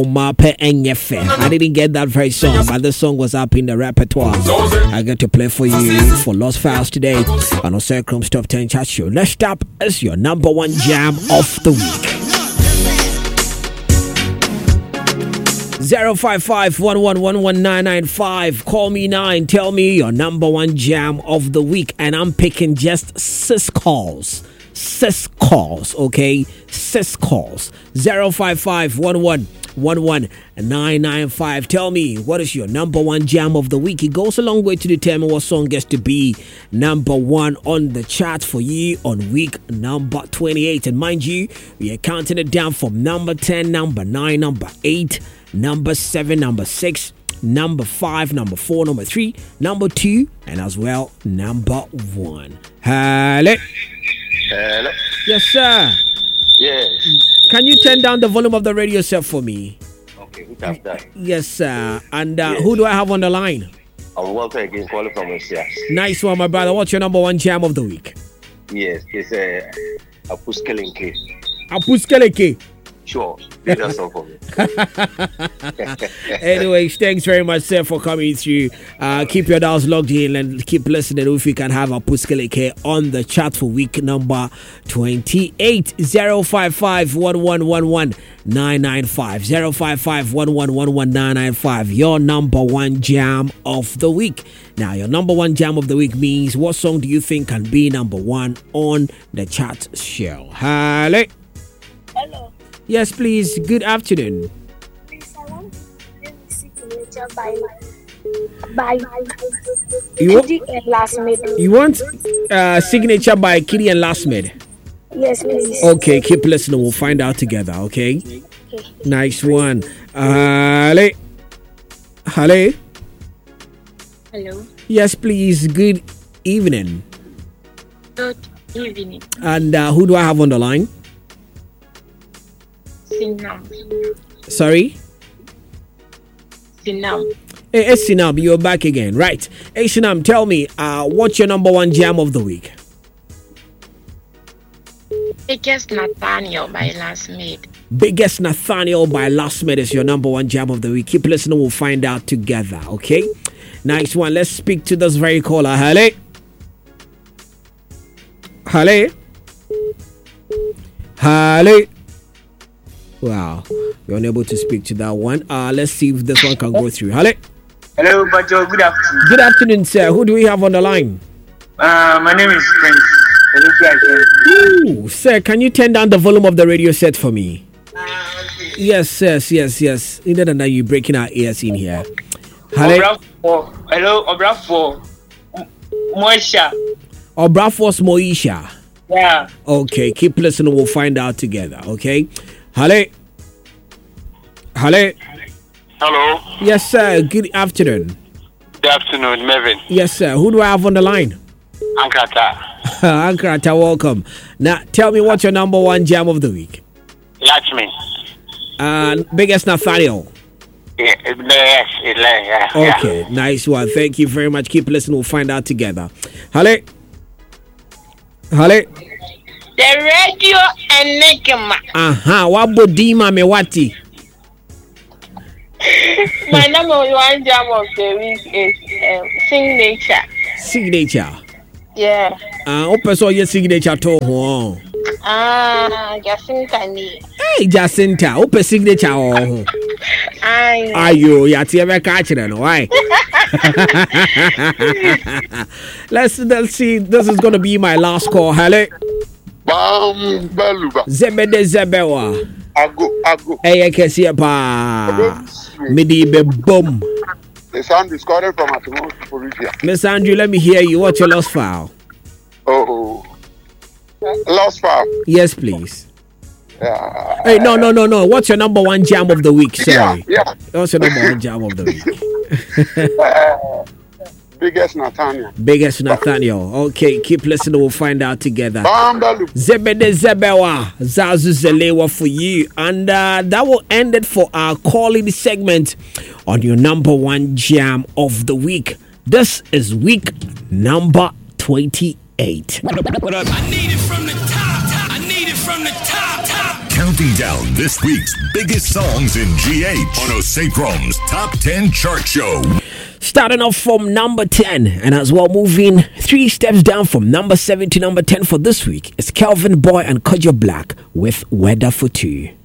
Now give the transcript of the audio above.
Mape Enyefe. I didn't get that very song, but the song was up in the repertoire. I get to play for you for Lost Files today on Osirkrum's Top 10 Chat Show. Next up is your number one jam of the week. 055-111-1995. Call me now and tell me your number one jam of the week. And I'm picking just 6 calls. 6 calls, okay? 6 calls. 055-111-995. Tell me, what is your number one jam of the week? It goes a long way to determine what song gets to be number one on the chart for you on week number 28. And mind you, we are counting it down from number 10, number 9, number 8, number 7, number 6, number 5, number 4, number 3, number 2, and as well number 1. Hello. Hello. Yes, sir. Yes. Can you turn down the volume of the radio set for me? Okay, we have that. Yes, sir. And who do I have on the line? I'm Walter again, calling from Asia. Nice one, my brother. What's your number one jam of the week? Yes, it's a Apuskelinke. Apuskeleke. Sure, play that song for me. Anyways, thanks very much, sir, for coming through. Keep your dials logged in and keep listening if we can have Apuskeleke on the chat for week number 28. 055-111-995. 055-111-995. Your number one jam of the week. Now, your number one jam of the week means what song do you think can be number one on the chat show? Hello. Hello. Yes, please. Good afternoon. Please, I want Signature by You and Last Made. You want Signature by Kiddy and Last Made? Yes, please. Okay, keep listening. We'll find out together, okay? Okay. Nice one. Hello. Hello. Hello. Yes, please. Good evening. Good evening. And who do I have on the line? Sinam. Sorry? Sinam. Hey, Sinam, you're back again. Right. Hey, Sinam, tell me, what's your number one jam of the week? Biggest Nathaniel by Last Made. Biggest Nathaniel by Last Made is your number one jam of the week. Keep listening. We'll find out together, okay? Nice one. Let's speak to this very caller. Hello? Hello? Hello? Wow, you're unable to speak to that one. Let's see if this one can go through. Hello? Hello, Bajo. Good afternoon. Good afternoon, sir. Who do we have on the line? My name is Prince. Ooh, sir, can you turn down the volume of the radio set for me? Yes. Either than that, you're breaking our ears in here. Hello? Hello, Obrafo. Moisha. Obrafos Moisha. Yeah. Okay, keep listening. We'll find out together, okay? Hello? Hello? Hello. Yes, sir. Good afternoon. Good afternoon, Mervin. Yes, sir. Who do I have on the line? Ankata. Ankrata, welcome. Now, tell me what's your number one jam of the week? Lakshmi. Biggest Nathaniel. Yes, yeah. Okay, nice one. Thank you very much. Keep listening. We'll find out together. Hello? Hello? The radio and Nekema. Wabodima mewati. My number one jam of the week is Signature. Signature. Yeah. Opeso your signature to ho. Jacinta ni. Hey, Jacinta, open signature oh. Ayo, yati ebe ka kire no why? Let's see. This is going to be my last call. Hello. Bam Baluba. Zebede Zebewa. Ago. Hey, Kesia pa. Midi be boom. The sound is calling from Atomo. Miss Andrew, let me hear you. What's your lost file? Oh. Lost file. Yes, please. Hey, no. What's your number one jam of the week? Sorry. Yeah. What's your number one jam of the week? Biggest Nathaniel. Biggest Nathaniel. Okay, keep listening. We'll find out together. Zebede Zebewa. Zazu Zelewa for you. And that will end it for our calling segment on your number one jam of the week. This is week number 28. What up? I need it from the top. I need it from the top. counting down this week's biggest songs in GH on Osacrom's Top 10 Chart Show. Starting off from number 10 and as well moving 3 steps down from number 7 to number 10 for this week is Calvin Boy and Kojo Black with Weather for Two.